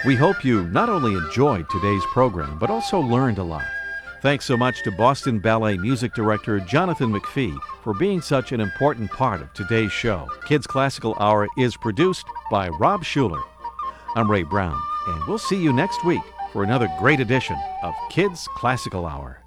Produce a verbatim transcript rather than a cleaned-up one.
We hope you not only enjoyed today's program, but also learned a lot. Thanks so much to Boston Ballet Music Director Jonathan McPhee for being such an important part of today's show. Kids Classical Hour is produced by Rob Schuler. I'm Ray Brown, and we'll see you next week for another great edition of Kids Classical Hour.